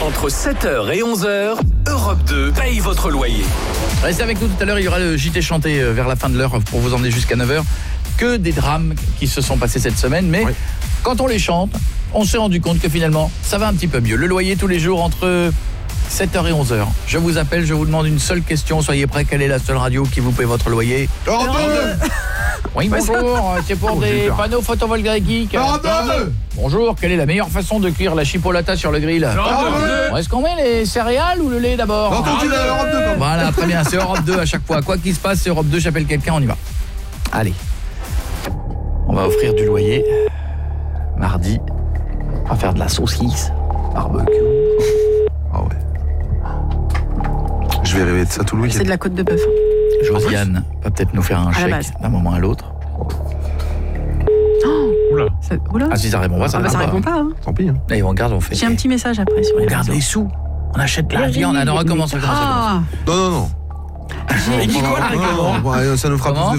Entre 7h et 11h, Europe 2 paye votre loyer. Restez avec nous tout à l'heure, il y aura le JT chanté vers la fin de l'heure pour vous emmener jusqu'à 9h. Que des drames qui se sont passés cette semaine, mais quand on les chante, on s'est rendu compte que finalement, ça va un petit peu mieux. Le loyer tous les jours entre 7h et 11h. Je vous appelle, je vous demande une seule question, soyez prêts, quelle est la seule radio qui vous paye votre loyer? Europe 2. Oui, bonjour, c'est pour des panneaux photovoltaïques. Europe 2. Bonjour, quelle est la meilleure façon de cuire la chipolata sur le grill? Est-ce qu'on met les céréales ou le lait d'abord? Entendu dans Europe 2. Voilà, très bien, c'est Europe 2 à chaque fois. Quoi qu'il se passe, c'est Europe 2, j'appelle quelqu'un, on y va. Allez. On va offrir du loyer. Mardi, on va faire de la saucisse, barbecue. Ah ouais. Je vais rêver de ça tout le week-end. C'est de la côte de bœuf. Josiane va peut-être nous faire un la chèque base. d'un moment à l'autre. Oula. Ah, si ça répond pas, ça répond pas. Hein. Tant pis. Hein. Allez, on regarde, on fait. J'ai un petit message après sur les On garde réseaux. les sous. On achète la viande. On recommence. Ah. Non. Il dit quoi, le règlement? Ça nous fera Comment plus de